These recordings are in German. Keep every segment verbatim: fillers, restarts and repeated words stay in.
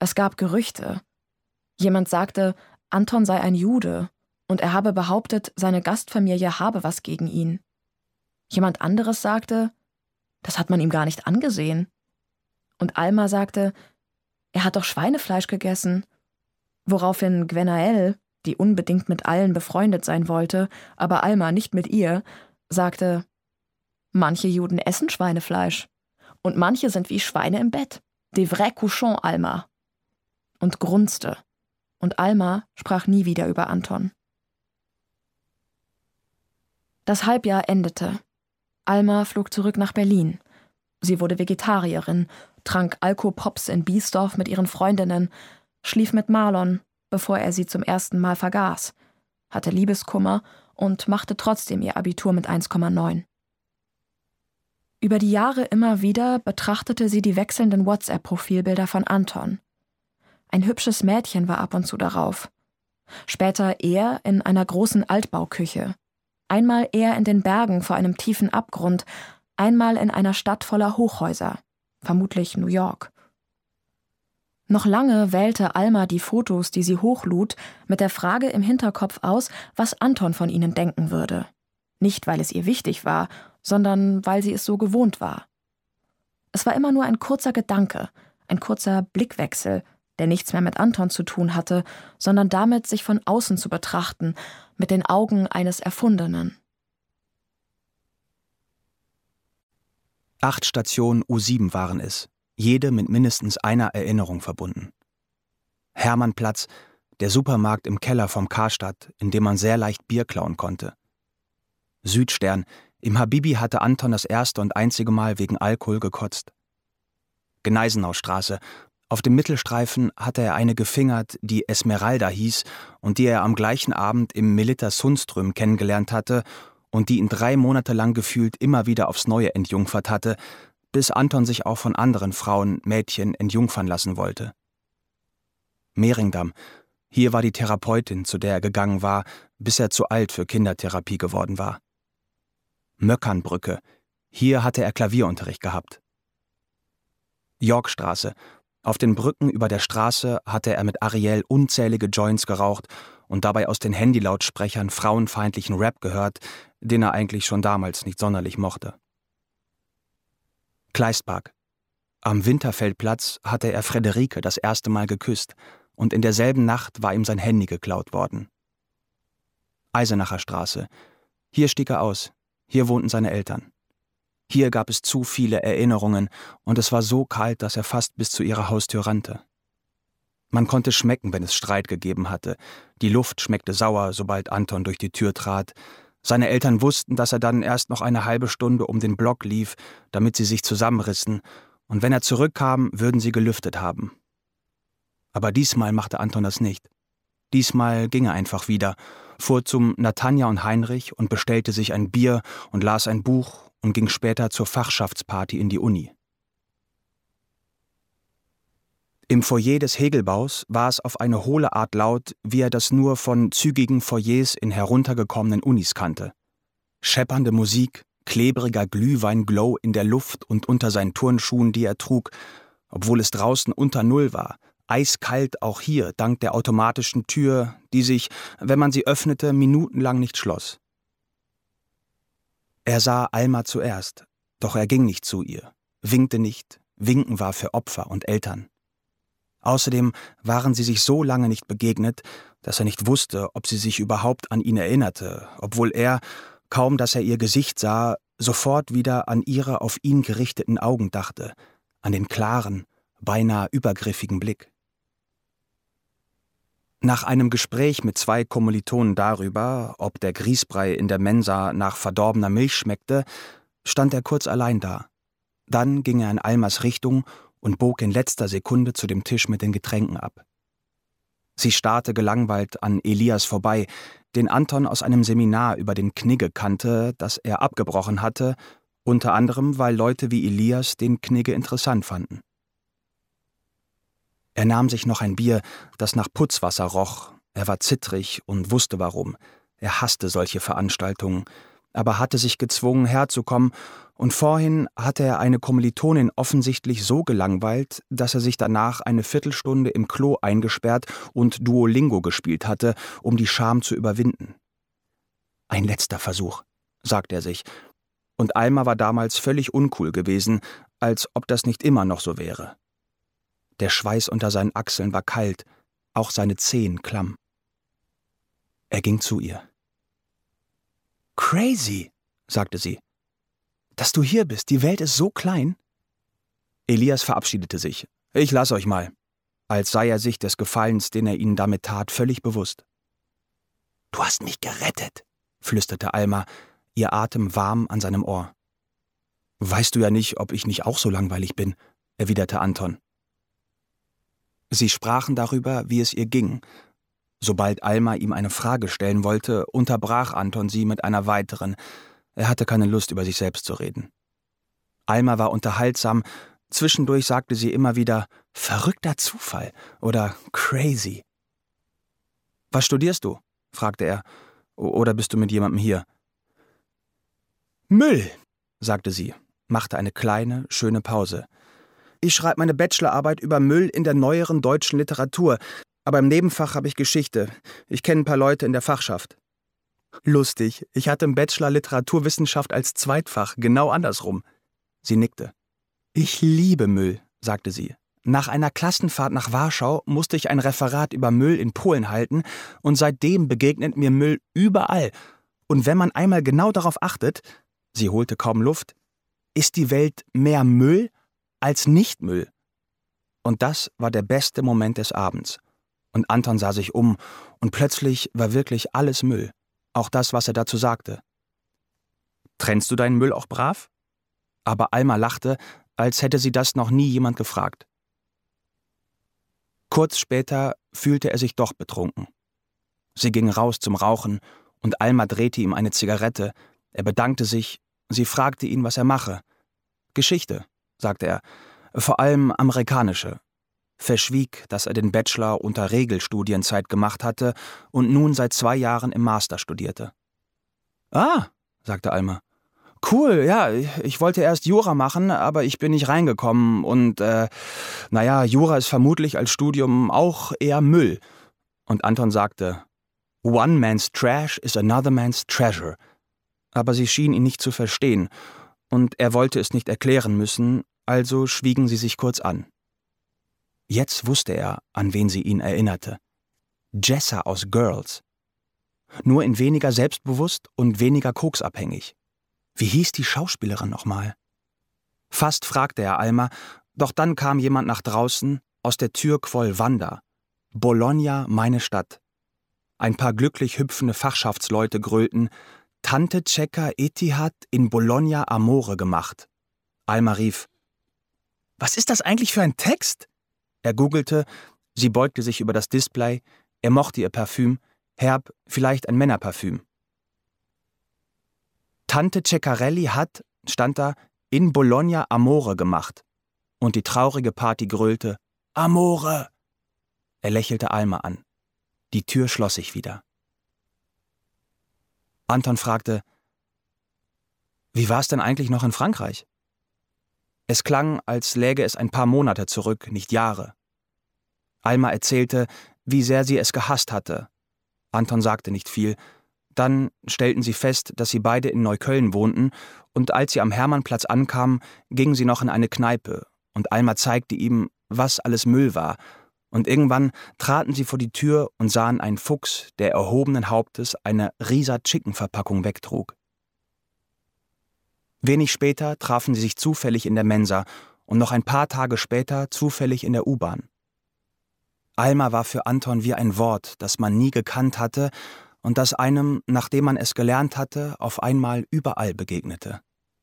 Es gab Gerüchte. Jemand sagte, Anton sei ein Jude und er habe behauptet, seine Gastfamilie habe was gegen ihn. Jemand anderes sagte, das hat man ihm gar nicht angesehen. Und Alma sagte, er hat doch Schweinefleisch gegessen. Woraufhin Gwenaël, die unbedingt mit allen befreundet sein wollte, aber Alma nicht mit ihr, sagte, manche Juden essen Schweinefleisch und manche sind wie Schweine im Bett. Des vrais cochons, Alma. Und grunzte. Und Alma sprach nie wieder über Anton. Das Halbjahr endete. Alma flog zurück nach Berlin. Sie wurde Vegetarierin, trank Alkopops in Biesdorf mit ihren Freundinnen, schlief mit Marlon, bevor er sie zum ersten Mal vergaß, hatte Liebeskummer und machte trotzdem ihr Abitur mit eins Komma neun. Über die Jahre immer wieder betrachtete sie die wechselnden WhatsApp-Profilbilder von Anton. Ein hübsches Mädchen war ab und zu darauf. Später er in einer großen Altbauküche. Einmal er in den Bergen vor einem tiefen Abgrund, einmal in einer Stadt voller Hochhäuser, vermutlich New York. Noch lange wählte Alma die Fotos, die sie hochlud, mit der Frage im Hinterkopf aus, was Anton von ihnen denken würde. Nicht, weil es ihr wichtig war, sondern weil sie es so gewohnt war. Es war immer nur ein kurzer Gedanke, ein kurzer Blickwechsel, der nichts mehr mit Anton zu tun hatte, sondern damit, sich von außen zu betrachten, mit den Augen eines Erfundenen. Acht Stationen U sieben waren es, jede mit mindestens einer Erinnerung verbunden. Hermannplatz, der Supermarkt im Keller vom Karstadt, in dem man sehr leicht Bier klauen konnte. Südstern, im Habibi hatte Anton das erste und einzige Mal wegen Alkohol gekotzt. Gneisenaustraße, auf dem Mittelstreifen hatte er eine gefingert, die Esmeralda hieß und die er am gleichen Abend im Melitta Sundström kennengelernt hatte und die ihn drei Monate lang gefühlt immer wieder aufs Neue entjungfert hatte, bis Anton sich auch von anderen Frauen, Mädchen entjungfern lassen wollte. Mehringdamm, hier war die Therapeutin, zu der er gegangen war, bis er zu alt für Kindertherapie geworden war. Möckernbrücke, hier hatte er Klavierunterricht gehabt. Yorkstraße, auf den Brücken über der Straße hatte er mit Ariel unzählige Joints geraucht und dabei aus den Handylautsprechern frauenfeindlichen Rap gehört, den er eigentlich schon damals nicht sonderlich mochte. Kleistpark. Am Winterfeldplatz hatte er Frederike das erste Mal geküsst und in derselben Nacht war ihm sein Handy geklaut worden. Eisenacher Straße. Hier stieg er aus, hier wohnten seine Eltern. Hier gab es zu viele Erinnerungen und es war so kalt, dass er fast bis zu ihrer Haustür rannte. Man konnte schmecken, wenn es Streit gegeben hatte. Die Luft schmeckte sauer, sobald Anton durch die Tür trat. Seine Eltern wussten, dass er dann erst noch eine halbe Stunde um den Block lief, damit sie sich zusammenrissen, und wenn er zurückkam, würden sie gelüftet haben. Aber diesmal machte Anton das nicht. Diesmal ging er einfach wieder, fuhr zum Natanja und Heinrich und bestellte sich ein Bier und las ein Buch und ging später zur Fachschaftsparty in die Uni. Im Foyer des Hegelbaus war es auf eine hohle Art laut, wie er das nur von zügigen Foyers in heruntergekommenen Unis kannte. Scheppernde Musik, klebriger Glühweinglow in der Luft und unter seinen Turnschuhen, die er trug, obwohl es draußen unter Null war, eiskalt auch hier dank der automatischen Tür, die sich, wenn man sie öffnete, minutenlang nicht schloss. Er sah Alma zuerst, doch er ging nicht zu ihr, winkte nicht, winken war für Opfer und Eltern. Außerdem waren sie sich so lange nicht begegnet, dass er nicht wusste, ob sie sich überhaupt an ihn erinnerte, obwohl er, kaum dass er ihr Gesicht sah, sofort wieder an ihre auf ihn gerichteten Augen dachte, an den klaren, beinahe übergriffigen Blick. Nach einem Gespräch mit zwei Kommilitonen darüber, ob der Grießbrei in der Mensa nach verdorbener Milch schmeckte, stand er kurz allein da. Dann ging er in Almas Richtung und bog in letzter Sekunde zu dem Tisch mit den Getränken ab. Sie starrte gelangweilt an Elias vorbei, den Anton aus einem Seminar über den Knigge kannte, das er abgebrochen hatte, unter anderem, weil Leute wie Elias den Knigge interessant fanden. Er nahm sich noch ein Bier, das nach Putzwasser roch. Er war zittrig und wusste warum. Er hasste solche Veranstaltungen. aber hatte sich gezwungen, herzukommen, und vorhin hatte er eine Kommilitonin offensichtlich so gelangweilt, dass er sich danach eine Viertelstunde im Klo eingesperrt und Duolingo gespielt hatte, um die Scham zu überwinden. Ein letzter Versuch, sagte er sich, und Alma war damals völlig uncool gewesen, als ob das nicht immer noch so wäre. Der Schweiß unter seinen Achseln war kalt, auch seine Zehen klamm. Er ging zu ihr. »Crazy«, sagte sie. »Dass du hier bist, die Welt ist so klein.« Elias verabschiedete sich. »Ich lass euch mal«, als sei er sich des Gefallens, den er ihnen damit tat, völlig bewusst. »Du hast mich gerettet«, flüsterte Alma, ihr Atem warm an seinem Ohr. »Weißt du ja nicht, ob ich nicht auch so langweilig bin«, erwiderte Anton. Sie sprachen darüber, wie es ihr ging. Sobald Alma ihm eine Frage stellen wollte, unterbrach Anton sie mit einer weiteren. Er hatte keine Lust, über sich selbst zu reden. Alma war unterhaltsam, zwischendurch sagte sie immer wieder »verrückter Zufall« oder »crazy«. »Was studierst du?« fragte er. »Oder bist du mit jemandem hier?« »Müll«, sagte sie, machte eine kleine, schöne Pause. »Ich schreibe meine Bachelorarbeit über Müll in der neueren deutschen Literatur, aber im Nebenfach habe ich Geschichte. Ich kenne ein paar Leute in der Fachschaft.« »Lustig, ich hatte im Bachelor Literaturwissenschaft als Zweitfach, genau andersrum.« Sie nickte. »Ich liebe Müll«, sagte sie. »Nach einer Klassenfahrt nach Warschau musste ich ein Referat über Müll in Polen halten und seitdem begegnet mir Müll überall. Und wenn man einmal genau darauf achtet«, sie holte kaum Luft, »ist die Welt mehr Müll als Nicht-Müll.« Und das war der beste Moment des Abends. Und Anton sah sich um, und plötzlich war wirklich alles Müll. Auch das, was er dazu sagte. »Trennst du deinen Müll auch brav?« Aber Alma lachte, als hätte sie das noch nie jemand gefragt. Kurz später fühlte er sich doch betrunken. Sie ging raus zum Rauchen, und Alma drehte ihm eine Zigarette. Er bedankte sich, sie fragte ihn, was er mache. »Geschichte«, sagte er, »vor allem amerikanische«, verschwieg, dass er den Bachelor unter Regelstudienzeit gemacht hatte und nun seit zwei Jahren im Master studierte. »Ah«, sagte Alma, »cool, ja, ich wollte erst Jura machen, aber ich bin nicht reingekommen und, äh, naja, Jura ist vermutlich als Studium auch eher Müll.« Und Anton sagte, »One man's trash is another man's treasure.« Aber sie schien ihn nicht zu verstehen, und er wollte es nicht erklären müssen, also schwiegen sie sich kurz an. Jetzt wusste er, an wen sie ihn erinnerte. Jessa aus Girls. Nur in weniger selbstbewusst und weniger koksabhängig. Wie hieß die Schauspielerin nochmal? Fast fragte er Alma, doch dann kam jemand nach draußen, aus der Tür quoll Wanda. Bologna, meine Stadt. Ein paar glücklich hüpfende Fachschaftsleute grölten, Tante Cecca Etihad in Bologna Amore gemacht. Alma rief, »Was ist das eigentlich für ein Text?« Er googelte, sie beugte sich über das Display, er mochte ihr Parfüm, herb, vielleicht ein Männerparfüm. Tante Ceccarelli hat, stand da, in Bologna Amore gemacht. Und die traurige Party grölte, »Amore!« Er lächelte Alma an. Die Tür schloss sich wieder. Anton fragte, »Wie war es denn eigentlich noch in Frankreich?« Es klang, als läge es ein paar Monate zurück, nicht Jahre. Alma erzählte, wie sehr sie es gehasst hatte. Anton sagte nicht viel. Dann stellten sie fest, dass sie beide in Neukölln wohnten, und als sie am Hermannplatz ankamen, gingen sie noch in eine Kneipe, und Alma zeigte ihm, was alles Müll war, und irgendwann traten sie vor die Tür und sahen einen Fuchs, der erhobenen Hauptes eine Risa-Chicken-Verpackung wegtrug. Wenig später trafen sie sich zufällig in der Mensa und noch ein paar Tage später zufällig in der U-Bahn. Alma war für Anton wie ein Wort, das man nie gekannt hatte und das einem, nachdem man es gelernt hatte, auf einmal überall begegnete.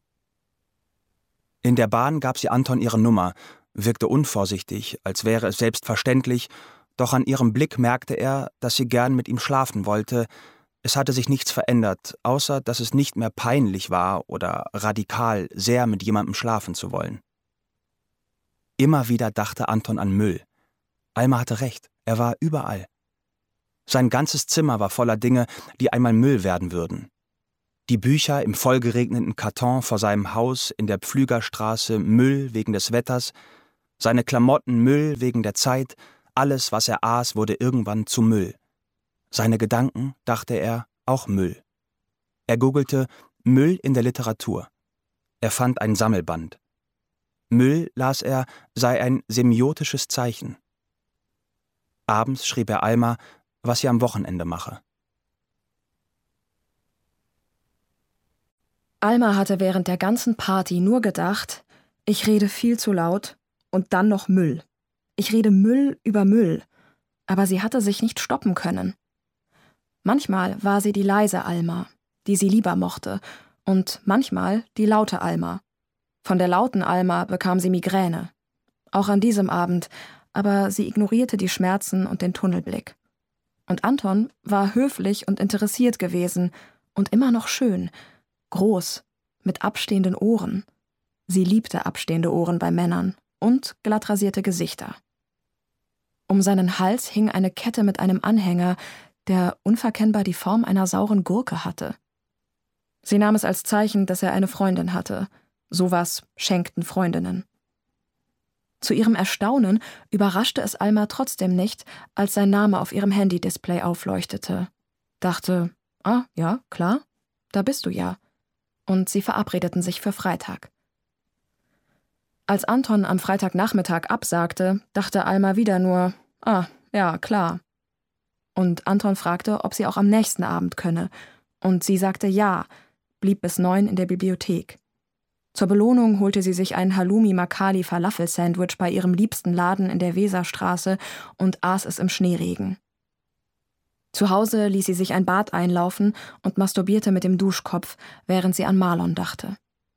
In der Bahn gab sie Anton ihre Nummer, wirkte unvorsichtig, als wäre es selbstverständlich, doch an ihrem Blick merkte er, dass sie gern mit ihm schlafen wollte. Es hatte sich nichts verändert, außer dass es nicht mehr peinlich war oder radikal, sehr mit jemandem schlafen zu wollen. Immer wieder dachte Anton an Müll. Alma hatte recht, er war überall. Sein ganzes Zimmer war voller Dinge, die einmal Müll werden würden. Die Bücher im vollgeregneten Karton vor seinem Haus in der Pflügerstraße, Müll wegen des Wetters, seine Klamotten Müll wegen der Zeit, alles, was er aß, wurde irgendwann zu Müll. Seine Gedanken, dachte er, auch Müll. Er googelte Müll in der Literatur. Er fand ein Sammelband. Müll, las er, sei ein semiotisches Zeichen. Abends schrieb er Alma, was sie am Wochenende mache. Alma hatte während der ganzen Party nur gedacht, ich rede viel zu laut und dann noch Müll. Ich rede Müll über Müll, aber sie hatte sich nicht stoppen können. Manchmal war sie die leise Alma, die sie lieber mochte, und manchmal die laute Alma. Von der lauten Alma bekam sie Migräne. Auch an diesem Abend, aber sie ignorierte die Schmerzen und den Tunnelblick. Und Anton war höflich und interessiert gewesen und immer noch schön, groß, mit abstehenden Ohren. Sie liebte abstehende Ohren bei Männern und glattrasierte Gesichter. Um seinen Hals hing eine Kette mit einem Anhänger, der unverkennbar die Form einer sauren Gurke hatte. Sie nahm es als Zeichen, dass er eine Freundin hatte. Sowas schenkten Freundinnen. Zu ihrem Erstaunen überraschte es Alma trotzdem nicht, als sein Name auf ihrem Handy-Display aufleuchtete. Dachte, ah, ja, klar, da bist du ja. Und sie verabredeten sich für Freitag. Als Anton am Freitagnachmittag absagte, dachte Alma wieder nur, ah, ja, klar. Und Anton fragte, ob sie auch am nächsten Abend könne. Und sie sagte ja, blieb bis neun in der Bibliothek. Zur Belohnung holte sie sich ein Halloumi-Makali-Falafel-Sandwich bei ihrem liebsten Laden in der Weserstraße und aß es im Schneeregen. Zu Hause ließ sie sich ein Bad einlaufen und masturbierte mit dem Duschkopf, während sie an Marlon dachte.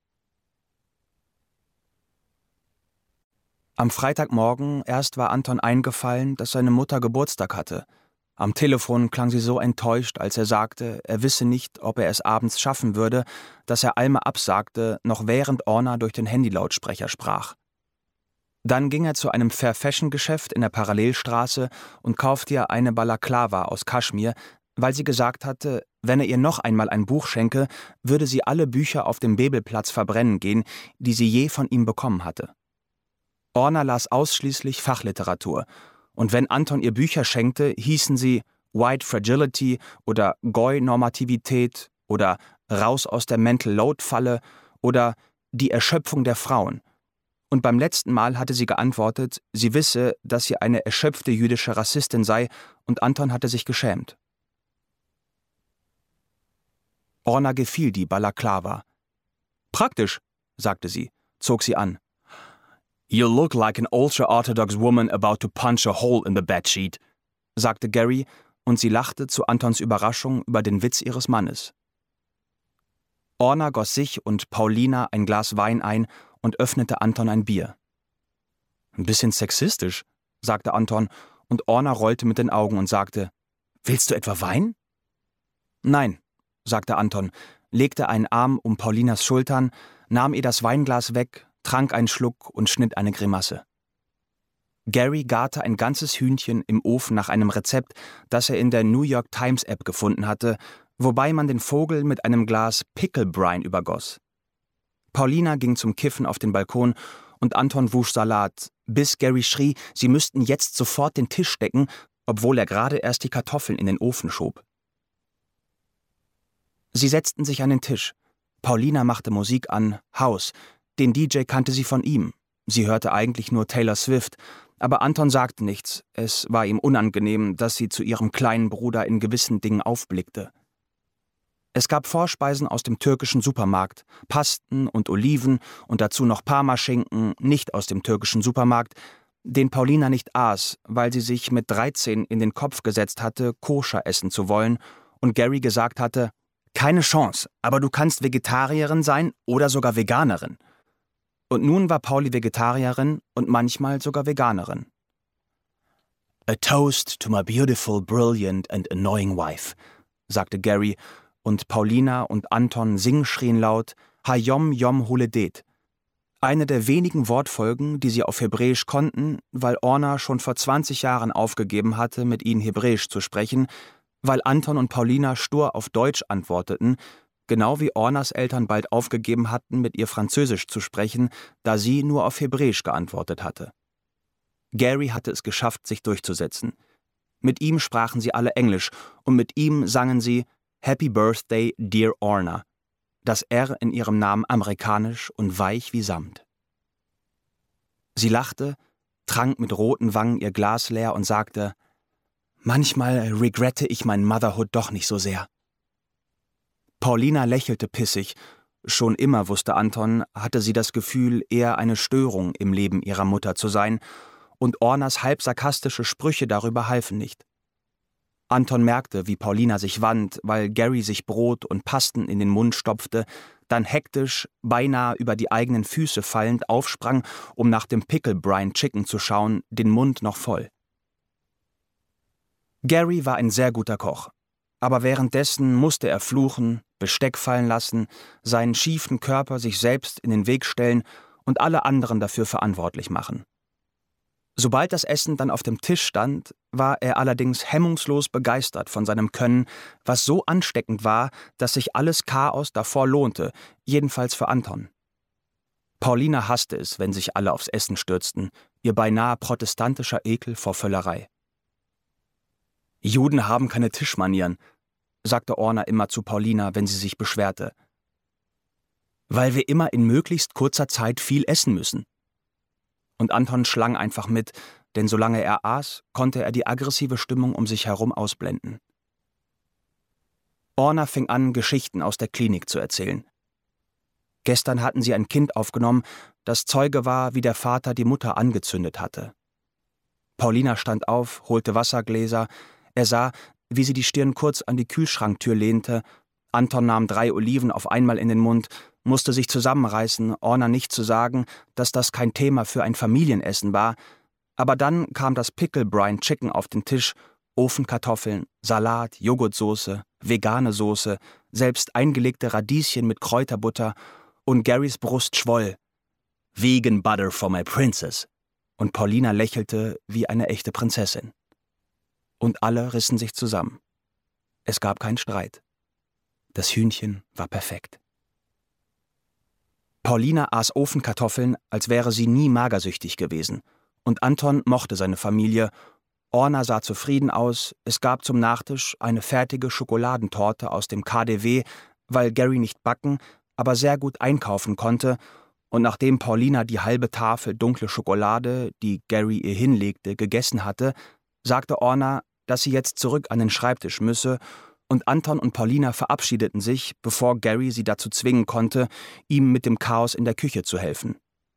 Am Freitagmorgen erst war Anton eingefallen, dass seine Mutter Geburtstag hatte. Am Telefon klang sie so enttäuscht, als er sagte, er wisse nicht, ob er es abends schaffen würde, dass er Alma absagte, noch während Orna durch den Handylautsprecher sprach. Dann ging er zu einem Fair-Fashion-Geschäft in der Parallelstraße und kaufte ihr eine Balaklava aus Kaschmir, weil sie gesagt hatte, wenn er ihr noch einmal ein Buch schenke, würde sie alle Bücher auf dem Bebelplatz verbrennen gehen, die sie je von ihm bekommen hatte. Orna las ausschließlich Fachliteratur, und wenn Anton ihr Bücher schenkte, hießen sie White Fragility oder Goy-Normativität oder Raus aus der Mental-Load-Falle oder Die Erschöpfung der Frauen. Und beim letzten Mal hatte sie geantwortet, sie wisse, dass sie eine erschöpfte jüdische Rassistin sei, und Anton hatte sich geschämt. Orna gefiel die Balaklava. »Praktisch«, sagte sie, zog sie an. »You look like an ultra-orthodox woman about to punch a hole in the bedsheet«, sagte Gary, und sie lachte zu Antons Überraschung über den Witz ihres Mannes. Orna goss sich und Paulina ein Glas Wein ein und öffnete Anton ein Bier. »Ein bisschen sexistisch«, sagte Anton, und Orna rollte mit den Augen und sagte, »Willst du etwa Wein?« »Nein«, sagte Anton, legte einen Arm um Paulinas Schultern, nahm ihr das Weinglas weg, trank einen Schluck und schnitt eine Grimasse. Gary garte ein ganzes Hühnchen im Ofen nach einem Rezept, das er in der New York Times App gefunden hatte, wobei man den Vogel mit einem Glas Pickle Brine übergoss. Paulina ging zum Kiffen auf den Balkon und Anton wusch Salat, bis Gary schrie, sie müssten jetzt sofort den Tisch decken, obwohl er gerade erst die Kartoffeln in den Ofen schob. Sie setzten sich an den Tisch. Paulina machte Musik an, House. Den D J kannte sie von ihm. Sie hörte eigentlich nur Taylor Swift, aber Anton sagte nichts. Es war ihm unangenehm, dass sie zu ihrem kleinen Bruder in gewissen Dingen aufblickte. Es gab Vorspeisen aus dem türkischen Supermarkt, Pasten und Oliven und dazu noch Parmaschinken, nicht aus dem türkischen Supermarkt, den Paulina nicht aß, weil sie sich mit dreizehn in den Kopf gesetzt hatte, koscher essen zu wollen, und Gary gesagt hatte, »Keine Chance, aber du kannst Vegetarierin sein oder sogar Veganerin.« Und nun war Pauli Vegetarierin und manchmal sogar Veganerin. »A toast to my beautiful, brilliant and annoying wife«, sagte Gary, und Paulina und Anton singschrien laut »Hayom Yom Huledet«, eine der wenigen Wortfolgen, die sie auf Hebräisch konnten, weil Orna schon vor zwanzig Jahren aufgegeben hatte, mit ihnen Hebräisch zu sprechen, weil Anton und Paulina stur auf Deutsch antworteten, genau wie Ornas Eltern bald aufgegeben hatten, mit ihr Französisch zu sprechen, da sie nur auf Hebräisch geantwortet hatte. Gary hatte es geschafft, sich durchzusetzen. Mit ihm sprachen sie alle Englisch und mit ihm sangen sie »Happy Birthday, Dear Orna«, das R in ihrem Namen amerikanisch und weich wie Samt. Sie lachte, trank mit roten Wangen ihr Glas leer und sagte, »Manchmal regrette ich mein Motherhood doch nicht so sehr.« Paulina lächelte pissig. Schon immer, wusste Anton, hatte sie das Gefühl, eher eine Störung im Leben ihrer Mutter zu sein, und Ornas halb sarkastische Sprüche darüber halfen nicht. Anton merkte, wie Paulina sich wand, weil Gary sich Brot und Pasten in den Mund stopfte, dann hektisch, beinahe über die eigenen Füße fallend, aufsprang, um nach dem Pickle Brine Chicken zu schauen, den Mund noch voll. Gary war ein sehr guter Koch, aber währenddessen musste er fluchen, Besteck fallen lassen, seinen schiefen Körper sich selbst in den Weg stellen und alle anderen dafür verantwortlich machen. Sobald das Essen dann auf dem Tisch stand, war er allerdings hemmungslos begeistert von seinem Können, was so ansteckend war, dass sich alles Chaos davor lohnte, jedenfalls für Anton. Paulina hasste es, wenn sich alle aufs Essen stürzten, ihr beinahe protestantischer Ekel vor Völlerei. »Juden haben keine Tischmanieren«, sagte Orna immer zu Paulina, wenn sie sich beschwerte. »Weil wir immer in möglichst kurzer Zeit viel essen müssen.« Und Anton schlang einfach mit, denn solange er aß, konnte er die aggressive Stimmung um sich herum ausblenden. Orna fing an, Geschichten aus der Klinik zu erzählen. Gestern hatten sie ein Kind aufgenommen, das Zeuge war, wie der Vater die Mutter angezündet hatte. Paulina stand auf, holte Wassergläser. Er sah, wie sie die Stirn kurz an die Kühlschranktür lehnte. Anton nahm drei Oliven auf einmal in den Mund, musste sich zusammenreißen, Orna nicht zu sagen, dass das kein Thema für ein Familienessen war. Aber dann kam das Pickle Brine Chicken auf den Tisch, Ofenkartoffeln, Salat, Joghurtsoße, vegane Soße, selbst eingelegte Radieschen mit Kräuterbutter, und Garys Brust schwoll. »Vegan butter for my princess«, und Paulina lächelte wie eine echte Prinzessin. Und alle rissen sich zusammen. Es gab keinen Streit. Das Hühnchen war perfekt. Paulina aß Ofenkartoffeln, als wäre sie nie magersüchtig gewesen. Und Anton mochte seine Familie. Orna sah zufrieden aus. Es gab zum Nachtisch eine fertige Schokoladentorte aus dem K D W, weil Gary nicht backen, aber sehr gut einkaufen konnte. Und nachdem Paulina die halbe Tafel dunkle Schokolade, die Gary ihr hinlegte, gegessen hatte, sagte Orna, dass sie jetzt zurück an den Schreibtisch müsse, und Anton und Paulina verabschiedeten sich, bevor Gary sie dazu zwingen konnte, ihm mit dem Chaos in der Küche zu helfen.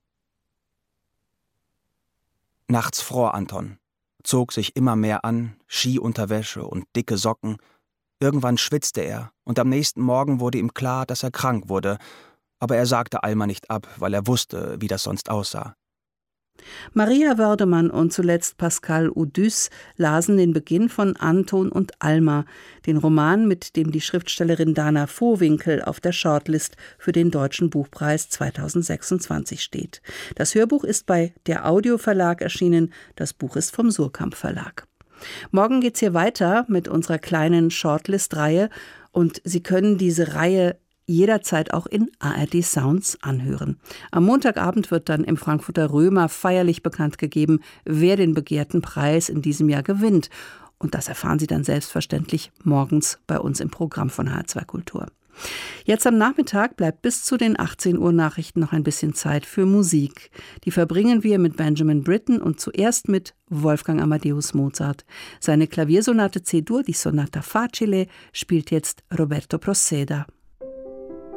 Nachts fror Anton, zog sich immer mehr an, Skiunterwäsche und dicke Socken. Irgendwann schwitzte er, und am nächsten Morgen wurde ihm klar, dass er krank wurde, aber er sagte Alma nicht ab, weil er wusste, wie das sonst aussah. Maria Wördemann und zuletzt Pascal Oudus lasen den Beginn von Anton und Alma, den Roman, mit dem die Schriftstellerin Dana Vohwinkel auf der Shortlist für den Deutschen Buchpreis zweitausendsechsundzwanzig steht. Das Hörbuch ist bei der Audio Verlag erschienen, das Buch ist vom Surkamp Verlag. Morgen geht's hier weiter mit unserer kleinen Shortlist-Reihe, und Sie können diese Reihe jederzeit auch in A R D Sounds anhören. Am Montagabend wird dann im Frankfurter Römer feierlich bekannt gegeben, wer den begehrten Preis in diesem Jahr gewinnt. Und das erfahren Sie dann selbstverständlich morgens bei uns im Programm von H R zwei Kultur. Jetzt am Nachmittag bleibt bis zu den achtzehn Uhr Nachrichten noch ein bisschen Zeit für Musik. Die verbringen wir mit Benjamin Britten und zuerst mit Wolfgang Amadeus Mozart. Seine Klaviersonate C-Dur, die Sonata Facile, spielt jetzt Roberto Proceda.